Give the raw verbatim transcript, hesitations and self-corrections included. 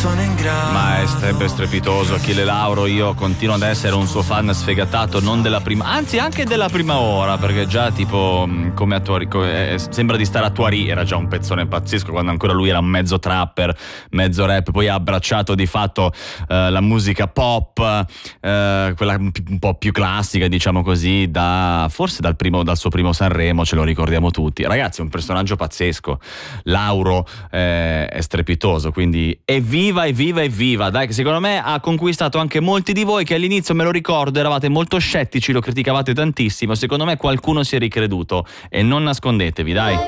sono in grado. Ma è sempre strepitoso Achille Lauro, io continuo ad essere un suo fan sfegatato, non della prima, anzi anche della prima ora, perché già tipo come a Tuari, eh, sembra di stare a Tuari, era già un pezzone pazzesco quando ancora lui era mezzo trapper, mezzo rap, poi ha abbracciato di fatto eh, la musica pop, eh, quella un po' più classica, diciamo così, da forse dal primo, dal suo primo Sanremo, ce lo ricordiamo tutti. Ragazzi, è un personaggio pazzesco. Lauro eh, è strepitoso, quindi evviva, evviva, evviva. Dai, che secondo me ha conquistato anche molti di voi che all'inizio, me lo ricordo, eravate molto scettici, lo criticavate tantissimo. Secondo me qualcuno si è ricreduto e non nascondetevi, dai.